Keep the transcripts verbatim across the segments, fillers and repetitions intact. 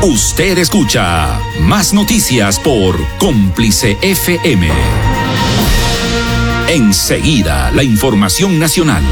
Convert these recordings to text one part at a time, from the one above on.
Usted escucha Más Noticias por Cómplice F M. Enseguida, la información nacional.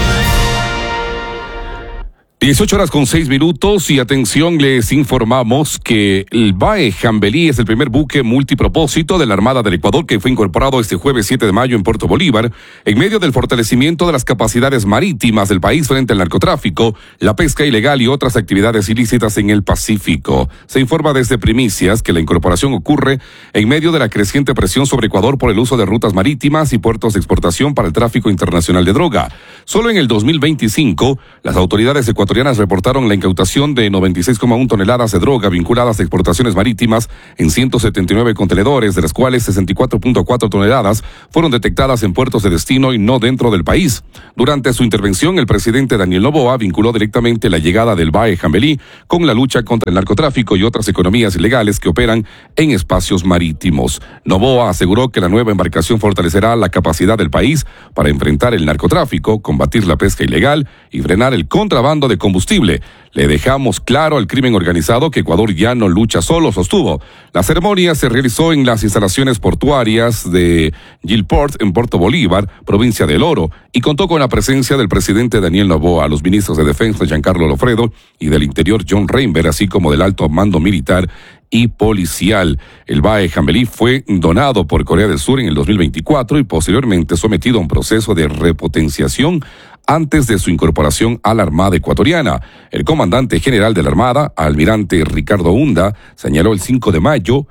dieciocho horas con seis minutos y atención, les informamos que el Bae Jambelí es el primer buque multipropósito de la Armada del Ecuador que fue incorporado este jueves siete de mayo en Puerto Bolívar en medio del fortalecimiento de las capacidades marítimas del país frente al narcotráfico, la pesca ilegal y otras actividades ilícitas en el Pacífico. Se informa desde Primicias que la incorporación ocurre en medio de la creciente presión sobre Ecuador por el uso de rutas marítimas y puertos de exportación para el tráfico internacional de droga. Solo en el dos mil veinticinco, las autoridades ecuatorianas reportaron la incautación de noventa y seis coma uno toneladas de droga vinculadas a exportaciones marítimas en ciento setenta y nueve contenedores, de las cuales sesenta y cuatro punto cuatro toneladas fueron detectadas en puertos de destino y no dentro del país. Durante su intervención, el presidente Daniel Noboa vinculó directamente la llegada del Bae Jambelí con la lucha contra el narcotráfico y otras economías ilegales que operan en espacios marítimos. Noboa aseguró que la nueva embarcación fortalecerá la capacidad del país para enfrentar el narcotráfico, combatir la pesca ilegal y frenar el contrabando de combustible. Le dejamos claro al crimen organizado que Ecuador ya no lucha solo, sostuvo. La ceremonia se realizó en las instalaciones portuarias de Gilport en Puerto Bolívar, provincia del Oro, y contó con la presencia del presidente Daniel Noboa, los ministros de Defensa Giancarlo Lofredo y del Interior John Reinberg, así como del alto mando militar y policial. El Bae Jambelí fue donado por Corea del Sur en el dos mil veinticuatro y posteriormente sometido a un proceso de repotenciación antes de su incorporación a la Armada ecuatoriana. El comandante general de la Armada, almirante Ricardo Hunda, señaló el cinco de mayo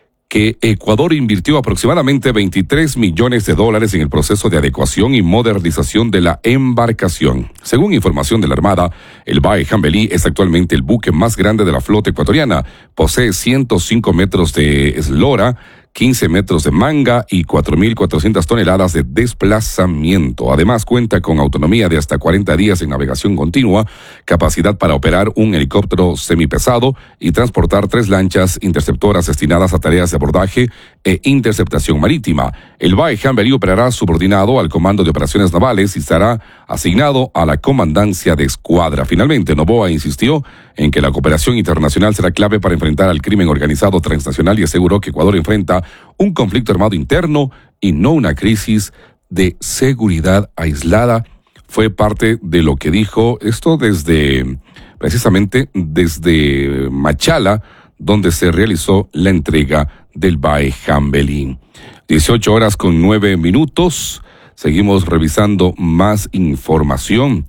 que Ecuador invirtió aproximadamente veintitrés millones de dólares en el proceso de adecuación y modernización de la embarcación. Según información de la Armada, el Bae Jambelí es actualmente el buque más grande de la flota ecuatoriana. Posee ciento cinco metros de eslora, quince metros de manga y cuatro mil cuatrocientas toneladas de desplazamiento. Además, cuenta con autonomía de hasta cuarenta días en navegación continua, capacidad para operar un helicóptero semipesado y transportar tres lanchas interceptoras destinadas a tareas de abordaje e interceptación marítima. El Bae Jambelí operará subordinado al Comando de Operaciones Navales y estará asignado a la Comandancia de Escuadra. Finalmente, Noboa insistió en que la cooperación internacional será clave para enfrentar al crimen organizado transnacional y aseguró que Ecuador enfrenta un conflicto armado interno y no una crisis de seguridad aislada. Fue parte de lo que dijo esto desde, precisamente desde Machala, donde se realizó la entrega del Bae Jambelí. dieciocho horas con nueve minutos. Seguimos revisando más información.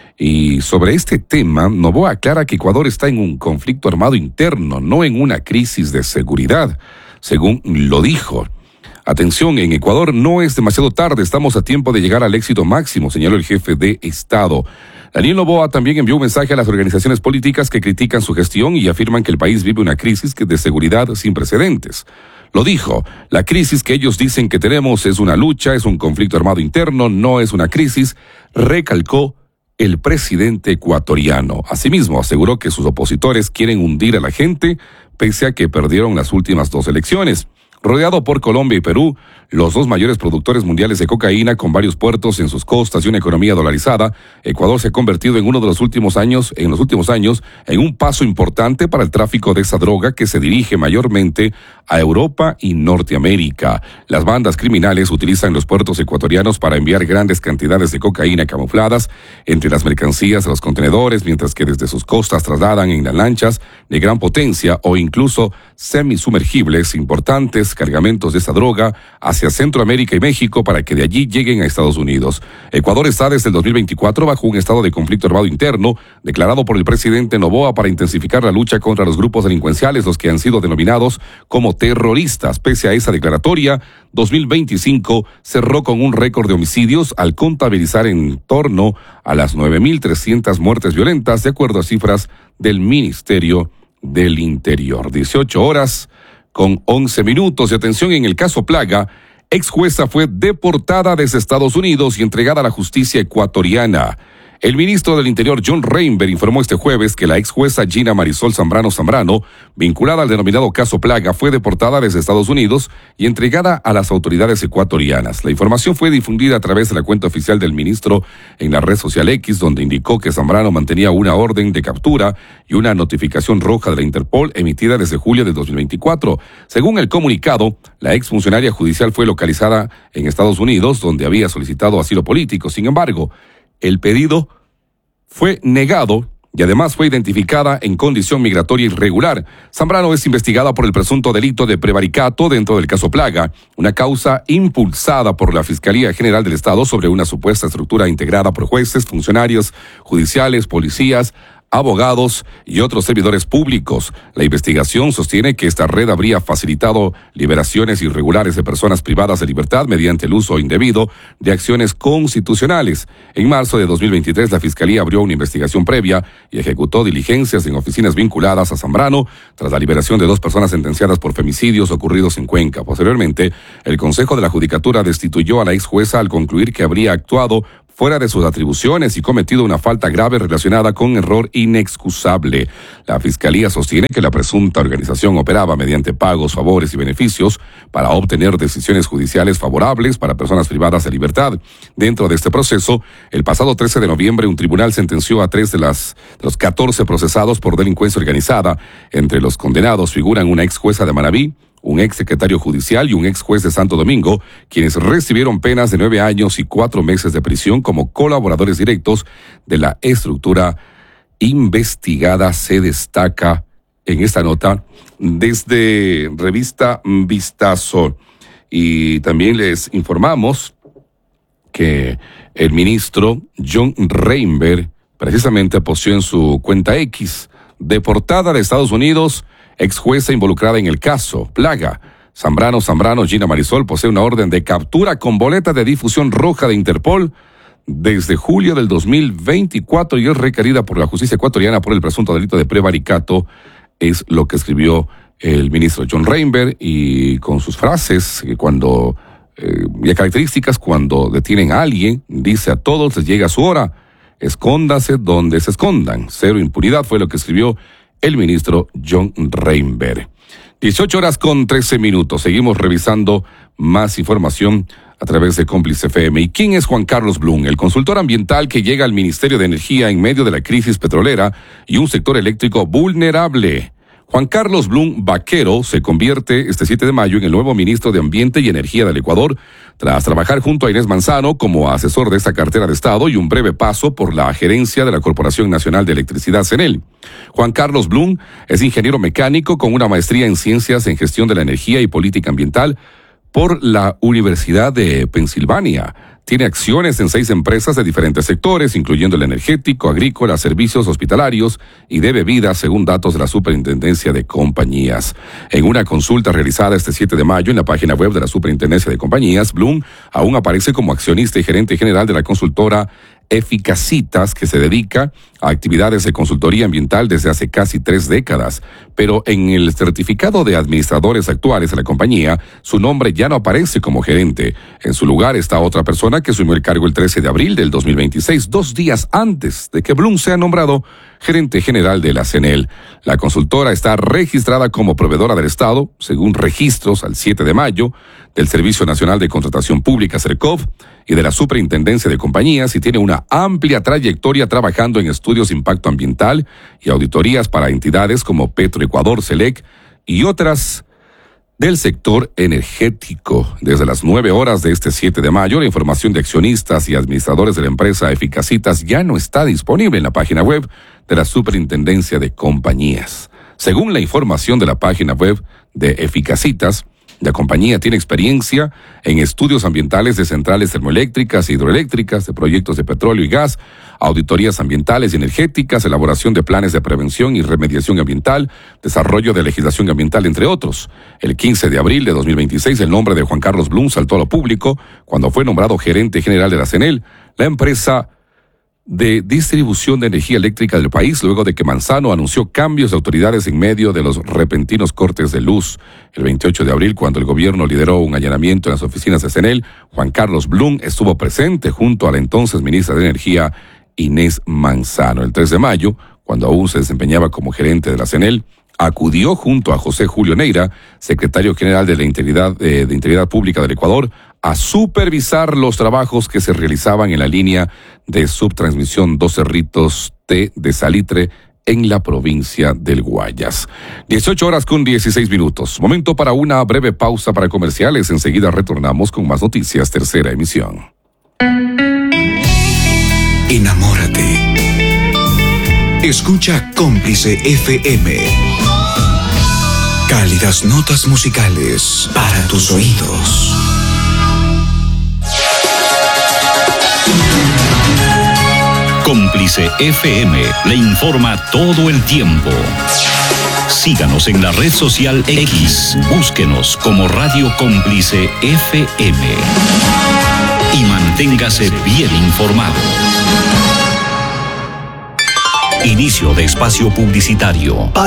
Y sobre este tema, Noboa aclara que Ecuador está en un conflicto armado interno, no en una crisis de seguridad, según lo dijo. Atención, en Ecuador no es demasiado tarde, estamos a tiempo de llegar al éxito máximo, señaló el jefe de Estado. Daniel Noboa también envió un mensaje a las organizaciones políticas que critican su gestión y afirman que el país vive una crisis de seguridad sin precedentes. Lo dijo, la crisis que ellos dicen que tenemos es una lucha, es un conflicto armado interno, no es una crisis, recalcó el presidente ecuatoriano. Asimismo, aseguró que sus opositores quieren hundir a la gente, pese a que perdieron las últimas dos elecciones. Rodeado por Colombia y Perú, los dos mayores productores mundiales de cocaína, con varios puertos en sus costas y una economía dolarizada, Ecuador se ha convertido en uno de los últimos años, en los últimos años, en un paso importante para el tráfico de esa droga que se dirige mayormente a Europa y Norteamérica. Las bandas criminales utilizan los puertos ecuatorianos para enviar grandes cantidades de cocaína camufladas entre las mercancías a los contenedores, mientras que desde sus costas trasladan en las lanchas de gran potencia o incluso semisumergibles importantes cargamentos de esa droga hacia Centroamérica y México para que de allí lleguen a Estados Unidos. Ecuador está desde el dos mil veinticuatro bajo un estado de conflicto armado interno declarado por el presidente Noboa para intensificar la lucha contra los grupos delincuenciales, los que han sido denominados como terroristas. Pese a esa declaratoria, dos mil veinticinco cerró con un récord de homicidios al contabilizar en torno a las nueve mil trescientas muertes violentas, de acuerdo a cifras del Ministerio del Interior. dieciocho horas con once minutos. De atención, en el caso Plaga, ex jueza fue deportada desde Estados Unidos y entregada a la justicia ecuatoriana. El ministro del Interior, John Reinberg, informó este jueves que la ex jueza Gina Marisol Zambrano Zambrano, vinculada al denominado caso Plaga, fue deportada desde Estados Unidos y entregada a las autoridades ecuatorianas. La información fue difundida a través de la cuenta oficial del ministro en la red social X, donde indicó que Zambrano mantenía una orden de captura y una notificación roja de la Interpol emitida desde julio de dos mil veinticuatro. Según el comunicado, la exfuncionaria judicial fue localizada en Estados Unidos, donde había solicitado asilo político. Sin embargo, el pedido fue negado y además fue identificada en condición migratoria irregular. Zambrano es investigada por el presunto delito de prevaricato dentro del caso Plaga, una causa impulsada por la Fiscalía General del Estado sobre una supuesta estructura integrada por jueces, funcionarios judiciales, policías, abogados y otros servidores públicos. La investigación sostiene que esta red habría facilitado liberaciones irregulares de personas privadas de libertad mediante el uso indebido de acciones constitucionales. En marzo de dos mil veintitrés, la Fiscalía abrió una investigación previa y ejecutó diligencias en oficinas vinculadas a Zambrano tras la liberación de dos personas sentenciadas por femicidios ocurridos en Cuenca. Posteriormente, el Consejo de la Judicatura destituyó a la ex jueza al concluir que habría actuado fuera de sus atribuciones y cometido una falta grave relacionada con error inexcusable. La Fiscalía sostiene que la presunta organización operaba mediante pagos, favores y beneficios para obtener decisiones judiciales favorables para personas privadas de libertad. Dentro de este proceso, el pasado trece de noviembre, un tribunal sentenció a tres de, las, de los catorce procesados por delincuencia organizada. Entre los condenados figuran una ex jueza de Manabí, un ex secretario judicial y un ex juez de Santo Domingo, quienes recibieron penas de nueve años y cuatro meses de prisión como colaboradores directos de la estructura investigada. Se destaca en esta nota desde revista Vistazo. Y también les informamos que el ministro John Reinberg precisamente posteó en su cuenta X: deportada de Estados Unidos, ex jueza involucrada en el caso Plaga. Zambrano Zambrano Gina Marisol posee una orden de captura con boleta de difusión roja de Interpol desde julio del dos mil veinticuatro y es requerida por la justicia ecuatoriana por el presunto delito de prevaricato. Es lo que escribió el ministro John Reinberg, y con sus frases que cuando eh, y características, cuando detienen a alguien, dice: a todos les llega su hora, escóndase donde se escondan, cero impunidad, fue lo que escribió el ministro John Reinberg. dieciocho horas con trece minutos. Seguimos revisando más información a través de Cómplice F M. ¿Y quién es Juan Carlos Blum? El consultor ambiental que llega al Ministerio de Energía en medio de la crisis petrolera y un sector eléctrico vulnerable. Juan Carlos Blum Vaquero se convierte este siete de mayo en el nuevo ministro de Ambiente y Energía del Ecuador, tras trabajar junto a Inés Manzano como asesor de esta cartera de Estado y un breve paso por la gerencia de la Corporación Nacional de Electricidad, CENEL. Juan Carlos Blum es ingeniero mecánico con una maestría en Ciencias en Gestión de la Energía y Política Ambiental por la Universidad de Pensilvania. Tiene acciones en seis empresas de diferentes sectores, incluyendo el energético, agrícola, servicios hospitalarios y de bebidas, según datos de la Superintendencia de Compañías. En una consulta realizada este siete de mayo en la página web de la Superintendencia de Compañías, Blum aún aparece como accionista y gerente general de la consultora Eficacitas, que se dedica a actividades de consultoría ambiental desde hace casi tres décadas. Pero en el certificado de administradores actuales de la compañía, su nombre ya no aparece como gerente. En su lugar está otra persona que asumió el cargo el trece de abril del dos mil veintiséis, dos días antes de que Blum sea nombrado gerente general de la CENEL. La consultora está registrada como proveedora del Estado, según registros al siete de mayo, del Servicio Nacional de Contratación Pública, SERCOV, y de la Superintendencia de Compañías, y tiene una amplia trayectoria trabajando en estudios de impacto ambiental y auditorías para entidades como Petroecuador, SELEC y otras del sector energético. Desde las nueve horas de este siete de mayo, la información de accionistas y administradores de la empresa Eficacitas ya no está disponible en la página web de la Superintendencia de Compañías. Según la información de la página web de Eficacitas, la compañía tiene experiencia en estudios ambientales de centrales termoeléctricas e hidroeléctricas, de proyectos de petróleo y gas, auditorías ambientales y energéticas, elaboración de planes de prevención y remediación ambiental, desarrollo de legislación ambiental, entre otros. El quince de abril de dos mil veintiséis, el nombre de Juan Carlos Blum saltó a lo público cuando fue nombrado gerente general de la CENEL, la empresa de distribución de energía eléctrica del país, luego de que Manzano anunció cambios de autoridades en medio de los repentinos cortes de luz. El veintiocho de abril, cuando el gobierno lideró un allanamiento en las oficinas de CENEL, Juan Carlos Blum estuvo presente junto a la entonces ministra de Energía, Inés Manzano. El tres de mayo, cuando aún se desempeñaba como gerente de la CENEL, acudió junto a José Julio Neira, secretario general de la Integridad, eh, de Integridad Pública del Ecuador, a supervisar los trabajos que se realizaban en la línea de subtransmisión Dos Cerritos T de Salitre en la provincia del Guayas. dieciocho horas con dieciséis minutos. Momento para una breve pausa para comerciales. Enseguida retornamos con más noticias, tercera emisión. Enamórate. Escucha Cómplice F M. Cálidas notas musicales para tus oídos. Cómplice F M le informa todo el tiempo. Síganos en la red social X. Búsquenos como Radio Cómplice F M. Y manténgase bien informado. Inicio de espacio publicitario.